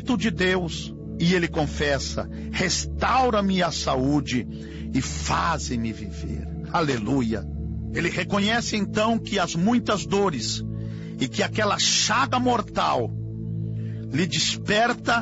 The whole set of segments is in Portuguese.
Espírito de Deus. E ele confessa: restaura-me a saúde e faze-me viver. Aleluia. Ele reconhece então que as muitas dores e que aquela chaga mortal lhe desperta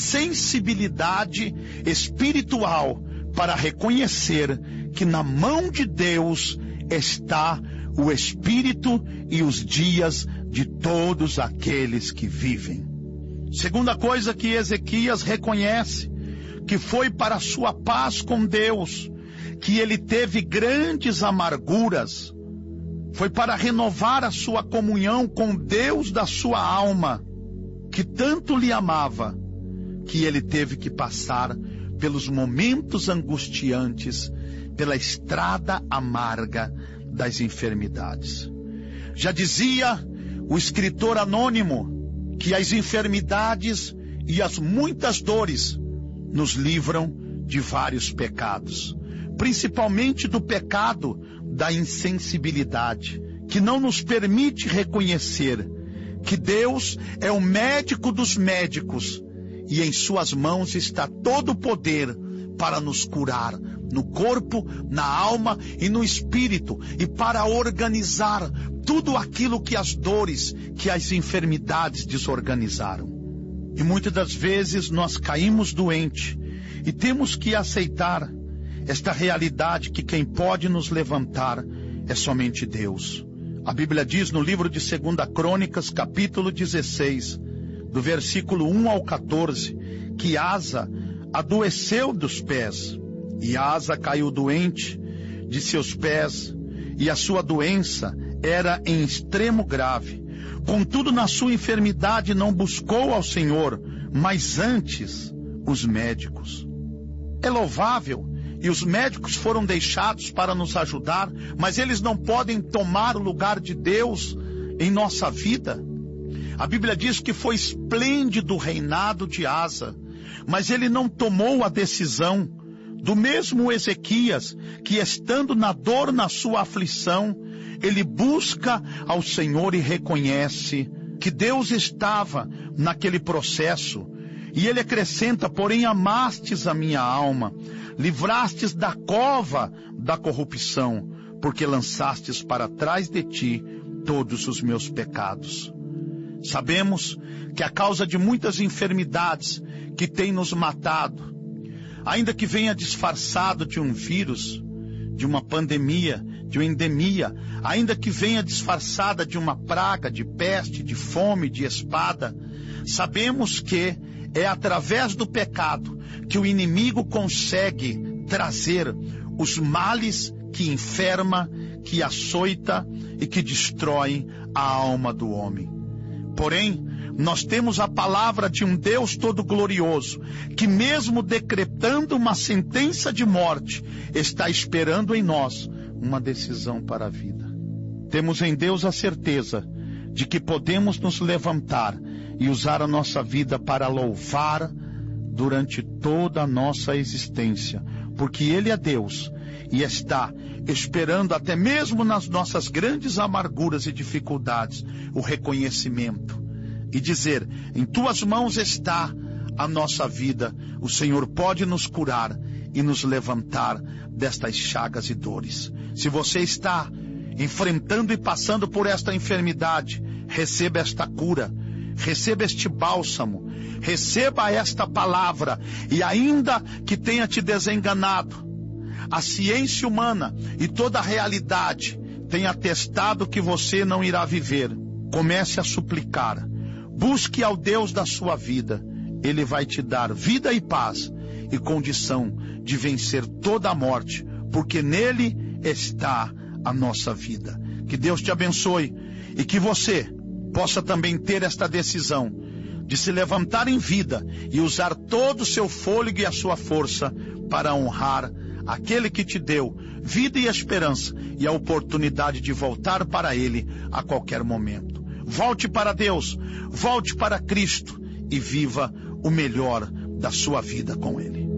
sensibilidade espiritual para reconhecer que na mão de Deus está o espírito e os dias de todos aqueles que vivem. Segunda coisa que Ezequias reconhece, que foi para a sua paz com Deus, que ele teve grandes amarguras, foi para renovar a sua comunhão com Deus da sua alma, que tanto lhe amava, que ele teve que passar pelos momentos angustiantes, pela estrada amarga das enfermidades. Já dizia o escritor anônimo que as enfermidades e as muitas dores nos livram de vários pecados, principalmente do pecado da insensibilidade, que não nos permite reconhecer que Deus é o médico dos médicos e em suas mãos está todo o poder para nos curar no corpo, na alma e no espírito, e para organizar tudo aquilo que as dores, que as enfermidades desorganizaram. E muitas das vezes nós caímos doentes e temos que aceitar esta realidade, que quem pode nos levantar é somente Deus. A Bíblia diz no livro de 2 Crônicas, capítulo 16, do versículo 1 ao 14, que Asa adoeceu dos pés, e Asa caiu doente de seus pés, e a sua doença era em extremo grave. Contudo, na sua enfermidade não buscou ao Senhor, mas antes os médicos. É louvável, e os médicos foram deixados para nos ajudar, mas eles não podem tomar o lugar de Deus em nossa vida. A Bíblia diz que foi esplêndido o reinado de Asa, mas ele não tomou a decisão. Do mesmo Ezequias, que estando na dor, na sua aflição, ele busca ao Senhor e reconhece que Deus estava naquele processo. E ele acrescenta: porém amastes a minha alma, livrastes da cova da corrupção, porque lançastes para trás de ti todos os meus pecados. Sabemos que a causa de muitas enfermidades que têm nos matado, ainda que venha disfarçado de um vírus, de uma pandemia, de uma endemia, ainda que venha disfarçada de uma praga, de peste, de fome, de espada, sabemos que é através do pecado que o inimigo consegue trazer os males que enferma, que açoita e que destrói a alma do homem. Porém, nós temos a palavra de um Deus todo glorioso, que mesmo decretando uma sentença de morte, está esperando em nós uma decisão para a vida. Temos em Deus a certeza de que podemos nos levantar e usar a nossa vida para louvar durante toda a nossa existência, porque Ele é Deus e está esperando até mesmo nas nossas grandes amarguras e dificuldades o reconhecimento e dizer: em tuas mãos está a nossa vida, o Senhor pode nos curar e nos levantar destas chagas e dores. Se você está enfrentando e passando por esta enfermidade, receba esta cura, receba este bálsamo, receba esta palavra, e ainda que tenha te desenganado, a ciência humana e toda a realidade tem atestado que você não irá viver, comece a suplicar, busque ao Deus da sua vida, Ele vai te dar vida e paz e condição de vencer toda a morte, porque nele está a nossa vida. Que Deus te abençoe e que você possa também ter esta decisão de se levantar em vida e usar todo o seu fôlego e a sua força para honrar aquele que te deu vida e esperança e a oportunidade de voltar para Ele a qualquer momento. Volte para Deus, volte para Cristo e viva o melhor da sua vida com Ele.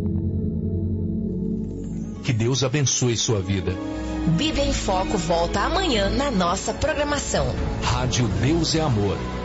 Que Deus abençoe sua vida. Bíblia em Foco volta amanhã na nossa programação. Rádio Deus é Amor.